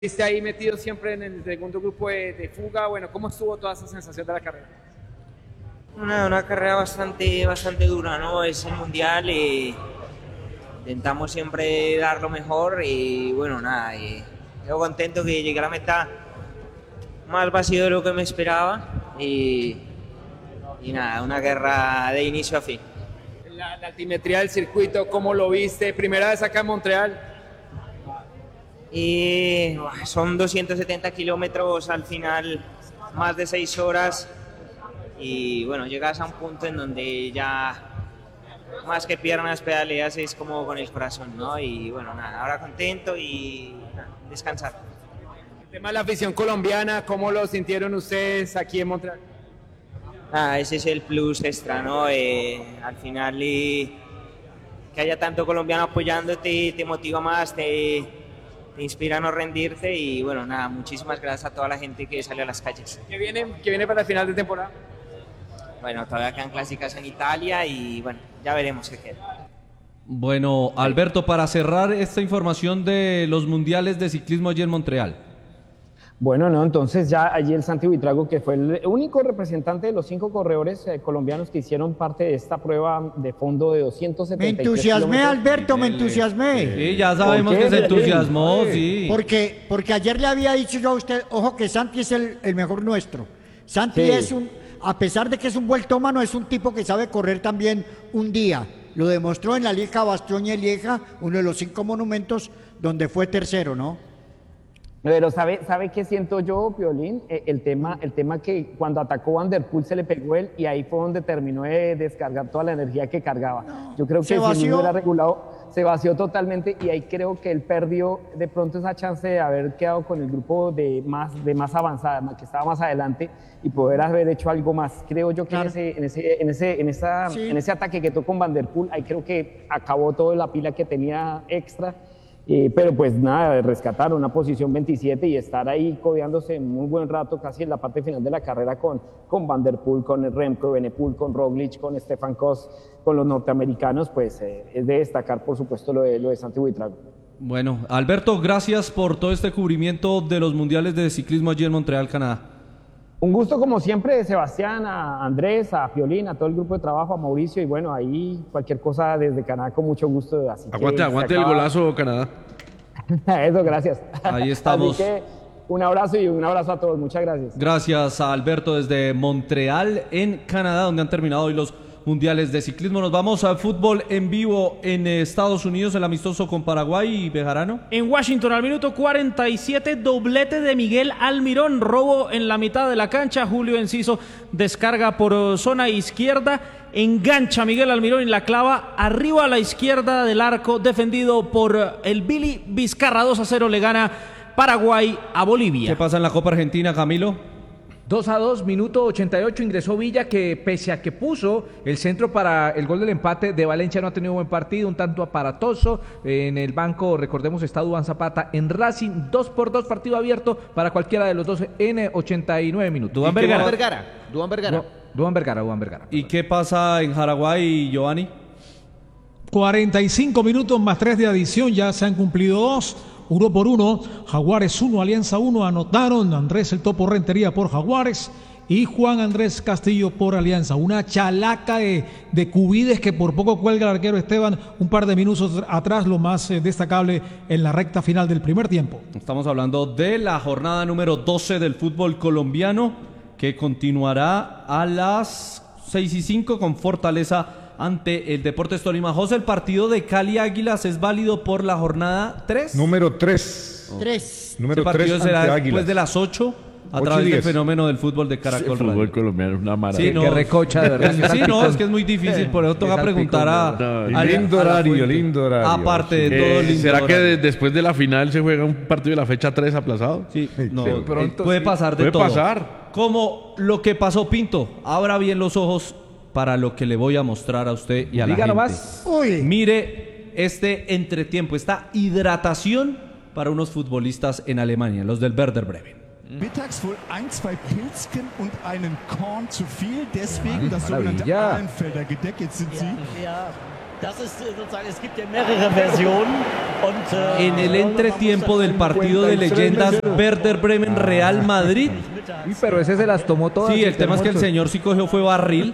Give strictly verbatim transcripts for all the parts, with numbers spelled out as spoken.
Esté ahí metido siempre en el segundo grupo de, de fuga. Bueno, ¿cómo estuvo toda esa sensación de la carrera? Una, una carrera bastante, bastante dura, ¿no? Es el mundial y intentamos siempre dar lo mejor y bueno, nada, y yo contento que llegué a la meta más vacío de lo que me esperaba y, y nada, una guerra de inicio a fin. La, la altimetría del circuito, ¿cómo lo viste? Primera vez acá en Montreal. Y son doscientos setenta kilómetros al final, más de seis horas y bueno, llegas a un punto en donde ya más que piernas pedaleas es como con el corazón, ¿no? Y bueno, nada, ahora contento y nada, descansar. El tema de la afición colombiana, ¿cómo lo sintieron ustedes aquí en Montreal? Ah, ese es el plus extra, ¿no? Eh, al final y que haya tanto colombiano apoyándote te motiva más, te... te inspira a no rendirte y bueno, nada, muchísimas gracias a toda la gente que salió a las calles. ¿Qué viene, qué viene para el final de temporada? Bueno, todavía quedan clásicas en Italia y bueno, ya veremos qué queda. Bueno, Alberto, para cerrar esta información de los mundiales de ciclismo allí en Montreal. Bueno, no, entonces ya allí el Santi Buitrago, que fue el único representante de los cinco corredores eh, colombianos que hicieron parte de esta prueba de fondo de doscientos setenta y tres Me entusiasmé, kilómetros. Alberto, me entusiasmé. Sí, ya sabemos que se entusiasmó, sí. Porque, porque ayer le había dicho yo a usted, ojo que Santi es el, el mejor nuestro. Santi Sí. es un, a pesar de que es un vueltómano, es un tipo que sabe correr también un día. Lo demostró en la Lieja Bastogne-Lieja, uno de los cinco monumentos donde fue tercero, ¿no? Pero ¿sabe, sabe qué siento yo, Piolín? Eh, el, tema, el tema que cuando atacó Van der Poel se le pegó él y ahí fue donde terminó de descargar toda la energía que cargaba. Yo creo que Se si vació. no hubiera regulado, se vació totalmente y ahí creo que él perdió de pronto esa chance de haber quedado con el grupo de más, de más avanzada, que estaba más adelante y poder haber hecho algo más. Creo yo que Claro. en, ese, en, ese, en, ese, en, esa, Sí. en ese ataque que tocó con Van der Poel, ahí creo que acabó toda la pila que tenía extra. Eh, pero pues nada, rescatar una posición veintisiete y estar ahí codeándose muy buen rato, casi en la parte final de la carrera con, con Van der Poel, con el Remco Evenepoel, con Roglic, con Stefan Kuss, con los norteamericanos, pues eh, es de destacar por supuesto lo de, lo de Santi Buitrago. Bueno, Alberto, gracias por todo este cubrimiento de los mundiales de ciclismo allí en Montreal, Canadá. Un gusto como siempre, Sebastián, a Andrés, a Piolín, a todo el grupo de trabajo, a Mauricio y bueno, ahí cualquier cosa desde Canadá con mucho gusto. Así Aguante, que aguante se el acaba. golazo, Canadá. Eso, gracias. Ahí estamos. Así que un abrazo y un abrazo a todos, muchas gracias. Gracias a Alberto desde Montreal, en Canadá, donde han terminado hoy los mundiales de ciclismo. Nos vamos al fútbol en vivo en Estados Unidos, el amistoso con Paraguay y Bejarano. En Washington, al minuto cuarenta y siete, doblete de Miguel Almirón, robo en la mitad de la cancha. Julio Enciso descarga por zona izquierda, engancha Miguel Almirón y la clava arriba a la izquierda del arco, defendido por el Billy Vizcarra. Dos a cero le gana Paraguay a Bolivia. ¿Qué pasa en la Copa Argentina, Camilo? dos a dos, minuto ochenta y ocho, ingresó Villa, que pese a que puso el centro para el gol del empate de Valencia, no ha tenido buen partido, un tanto aparatoso. En el banco, recordemos, está Duván Zapata en Racing, dos por dos, partido abierto para cualquiera de los dos en ochenta y nueve minutos. Duván Vergara. Vergara. Duván Vergara. Du- Duván Vergara, Duván Vergara. ¿Y qué pasa en Paraguay, Giovanni? cuarenta y cinco minutos más tres de adición, ya se han cumplido dos. Uno por uno, Jaguares uno, Alianza uno, anotaron Andrés el Topo Rentería por Jaguares y Juan Andrés Castillo por Alianza. Una chalaca de, de cubides que por poco cuelga el arquero Esteban un par de minutos atrás, lo más eh, destacable en la recta final del primer tiempo. Estamos hablando de la jornada número doce del fútbol colombiano, que continuará a las seis y cinco con Fortaleza ante el Deportes Tolima. José, el partido de Cali Águilas es válido por la jornada tres. Número tres. Tres. Número Este partido tres será ante después Águilas. de las ocho a Ocho través y del diez. fenómeno del fútbol de Sí, Caracol el Radio. fútbol colombiano es una maravilla. Sí, no. Qué recocha, de verdad. Sí, no, es que es muy difícil, por eso toca Qué preguntar a, No, a- lindo a la horario, fuente. lindo horario. Aparte de Sí. todo, Eh, lindo ¿Será que horario. de- después de la final se juega un partido de la fecha tres aplazado? Sí, no, Sí. eh, pronto puede sí. pasar de Puede todo. pasar. Como lo que pasó, Pinto. Abra bien los ojos para lo que le voy a mostrar a usted y a la Diga gente. nomás. Uy. Mire este entretiempo, esta hidratación para unos futbolistas en Alemania, los del Werder Bremen. Mittags wohl ein, zwei Pilzken und einen Korn zu viel, deswegen das sogenannte Maravilla. Ahlenfelder Gedeck. Jetzt sind sie En el entretiempo del partido de leyendas Werder Bremen Real Madrid. Uy, pero ese se las tomó todas. Sí, el tema es que el señor sí cogió fue barril.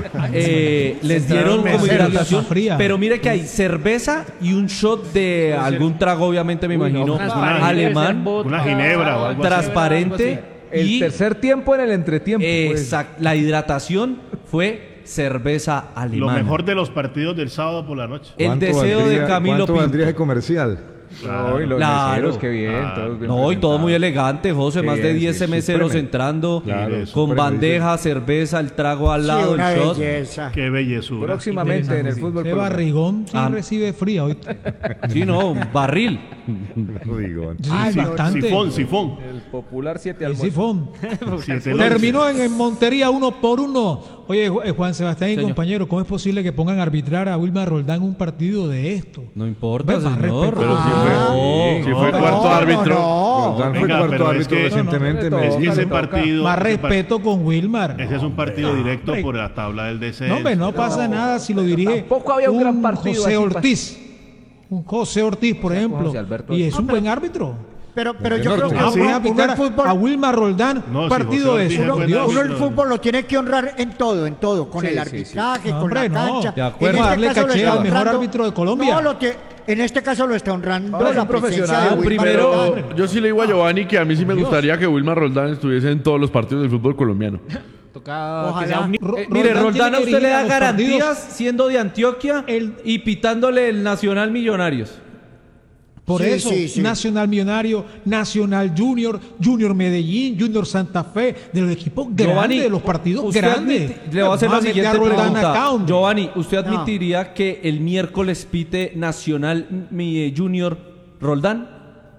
Eh, les dieron como hidratación. Pero mire que hay cerveza y un shot de algún trago, obviamente me imagino, alemán. Una ginebra o algo así. Transparente. El y tercer tiempo en el entretiempo. Exacto. Pues. La hidratación fue cerveza alemana. Lo mejor de los partidos del sábado por la noche. El deseo valdría, de Camilo ¿Cuánto Pinto. valdría de comercial? Claro, y los Claro. meseros, qué bien. Claro. Todos bien No, y todo muy presentados. elegante, José. Qué Más de bien, diez sí, meseros supreme. entrando Claro, con supreme, bandeja, cerveza, el trago al lado, una el shot. belleza. Qué bellezura. Próximamente en el fútbol Ese colombiano. barrigón sí Ah. recibe fría, ¿oíste? Sí, no, un barril. Rigón. Ay, Sí, bastante. Sifón, sifón. El popular siete El almuerzos. sifón. Siete Terminó en, en Montería uno por uno. Oye, Ju- eh, Juan Sebastián y Señor. compañero, ¿cómo es posible que pongan a arbitrar a Wilmar Roldán un partido de esto? No importa, Ve, más señor. respeto. Pero si fue, Ah, si no, fue no, cuarto no, árbitro. no, Roldán fue Venga, cuarto pero es árbitro que- recientemente. no, no, me Es que le ese toca. partido. Más ese par- respeto con Wilmar. Ese es un partido directo hombre. por la tabla del descenso. No, hombre, no pasa nada si lo dirige tampoco había un gran partido José así, Ortiz. Un José Ortiz, por ejemplo. José Alberto Y es Ortiz. un buen árbitro. Pero, pero yo Norte. creo que Ah, uno, voy a uno pitar el fútbol, a Wilmar Roldán No, un si partido José de Ortiz eso. es buen Dios. uno el árbitro. fútbol lo tiene que honrar en todo, en todo, con Sí, el sí, arbitraje, sí. con Hombre, la no, cancha. de acuerdo. En este Darle caso lo caché está al mejor honrando- árbitro de Colombia. No, lo que, en este caso lo está honrando Ahora es la un presencia profesional. de Wilmar Pero Roldán. yo sí le digo a Giovanni que a mí sí me Dios. gustaría que Wilmar Roldán estuviese en todos los partidos del fútbol colombiano. Toca Ojalá. que sea un- Ro- Eh, mire, Roldán Roldán a tiene que usted le dirigir da a los partidos. garantías siendo de Antioquia y pitándole el Nacional Millonarios. Por Sí, eso, sí, sí. Nacional Millonario, Nacional Junior, Junior Medellín, Junior Santa Fe, de los equipos grandes, Giovanni, de los partidos usted grandes. admiti- le voy a hacer la Vamos a meter siguiente a Roldán pregunta. acá, hombre. Giovanni, ¿usted No. admitiría que el miércoles pite Nacional mi, eh, Junior Roldán?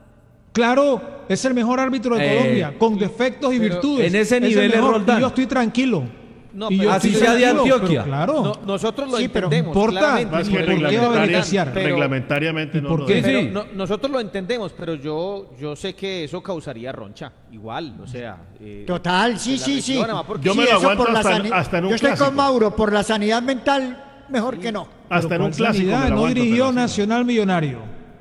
Claro, es el mejor árbitro de Eh, Colombia, con defectos y pero virtudes. en ese Es el nivel es mejor, Roldán. y yo estoy tranquilo. No, Y pero yo así estoy sea de tranquilo, Antioquia. pero claro. No, nosotros lo Sí, pero entendemos. importa. claramente. Más ¿Y que por qué va a reglamentaria- beneficiar? Pero- reglamentariamente no por lo qué? es. Pero Sí. no- nosotros lo entendemos, pero yo, yo sé que eso causaría roncha. Igual, o sea. eh, Total, sí, de la sí, sí. región, además, porque- Yo me Sí, lo eso aguanto por la hasta en- sani- hasta en un Yo estoy clásico. con Mauro, por la sanidad mental, mejor que no. Hasta en un ¿Cuál clásico. me sanidad? lo No aguanto, dirigió pero sí. Nacional Millonario.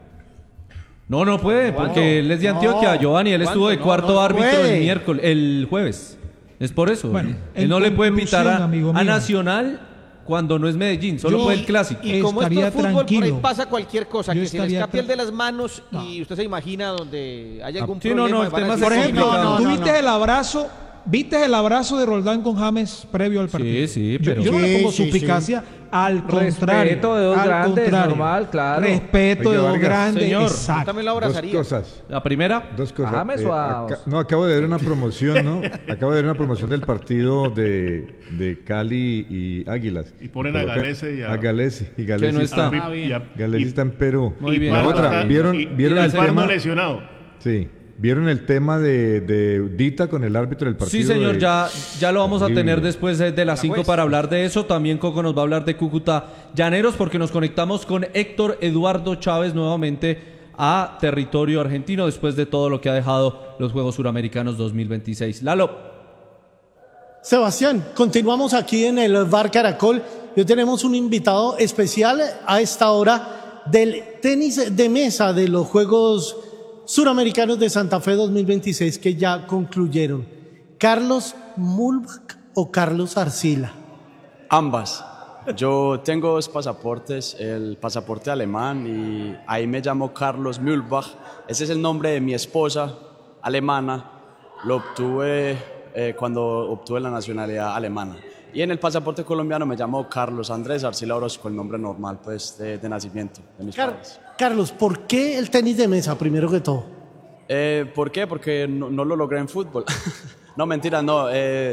No, no puede, porque él es de Antioquia, No. Giovanni. Él estuvo de No, cuarto no árbitro puede. el miércoles, el jueves. Es por eso. Bueno, él en no le puede pitar conclusión, a, amigo a mío. Nacional cuando no es Medellín, solo Yo- puede el clásico. Y como esto estaría es fútbol, por ahí tranquilo. pasa cualquier cosa, Yo que se le estaría escape el tra- de las manos y usted se imagina donde hay algún Sí, no, problema. no, el van a tema decir, Por es ejemplo, complicado. ¿tú no, viste no. el abrazo? ¿Viste el abrazo de Roldán con James previo al partido? Sí, sí, Yo- pero- Yo, no le Sí, pongo sí, suplicacia, al contrario. Respeto de dos al grandes, contrario. normal, claro. Respeto Oiga, de dos Vargas. grandes, Señor, Yo exacto. también lo Dos abrazaría. cosas. La primera, Dos cosas. ¿A James o a- acá- no, acabo de ver una promoción, ¿no? Acabo de ver una promoción del partido de, de Cali y Águilas. Y ponen a Coloca- Galese y a- a Galese. Y Galese no está. Ah, y a- Galese y- está en Perú. Muy y bien. La Pardo otra, está- ¿vieron, y- vieron y el Pardo tema? lesionado. Sí. ¿Vieron el tema de, de Dita con el árbitro del partido? sí, señor, de- ya, ya lo vamos a Horrible. tener después de, de las cinco para hablar de eso. También Coco nos va a hablar de Cúcuta Llaneros porque nos conectamos con Héctor Eduardo Chávez nuevamente a territorio argentino después de todo lo que ha dejado los Juegos Suramericanos dos mil veintiséis. Lalo. Sebastián, continuamos aquí en el Bar Caracol. Hoy tenemos un invitado especial a esta hora del tenis de mesa de los Juegos Suramericanos de Santa Fe dos mil veintiséis que ya concluyeron. ¿Carlos Mühlbach o Carlos Arcila? Ambas. Yo tengo dos pasaportes, el pasaporte alemán y ahí me llamo Carlos Mühlbach. Ese es el nombre de mi esposa alemana. Lo obtuve eh, cuando obtuve la nacionalidad alemana. Y en el pasaporte colombiano me llamo Carlos Andrés Arcila Orozco, el nombre normal pues de, de nacimiento de mis Car- padres. Carlos, ¿por qué el tenis de mesa primero que todo? Eh, ¿Por qué? Porque no, no lo logré en fútbol. No, mentira, no. eh,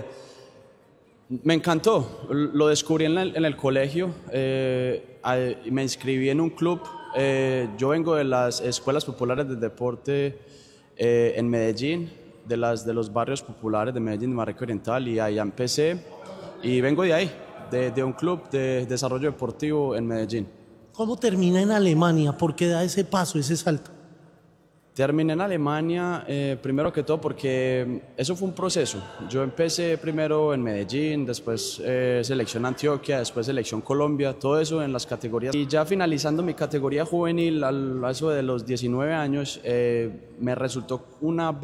me encantó. Lo descubrí en el, en el colegio. eh, a- me inscribí en un club. eh, yo vengo de las escuelas populares de deporte eh, en Medellín, de, las, de los barrios populares de Medellín, de Marreco Oriental, y ahí empecé. Y vengo de ahí, de, de un club de desarrollo deportivo en Medellín. ¿Cómo termina en Alemania? ¿Por qué da ese paso, ese salto? Terminé en Alemania, eh, primero que todo porque eso fue un proceso. Yo empecé primero en Medellín, después eh, selección Antioquia, después selección Colombia, todo eso en las categorías. Y ya finalizando mi categoría juvenil, al a eso de los diecinueve años, eh, me resultó una